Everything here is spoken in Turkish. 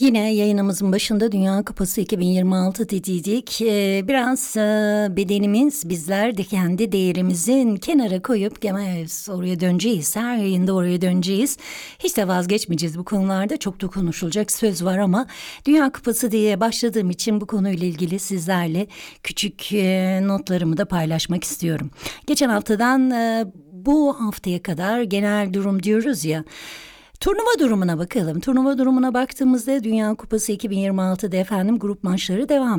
Yine yayınımızın başında Dünya Kupası 2026 dediydik. Biraz bedenimiz, bizler de kendi değerimizin kenara koyup oraya döneceğiz. Her yayında oraya döneceğiz. Hiç de vazgeçmeyeceğiz bu konularda. Çok da konuşulacak söz var ama Dünya Kupası diye başladığım için bu konuyla ilgili sizlerle küçük notlarımı da paylaşmak istiyorum. Geçen haftadan bu haftaya kadar genel durum diyoruz ya. Turnuva durumuna bakalım. Turnuva durumuna baktığımızda Dünya Kupası 2026'da grup maçları devam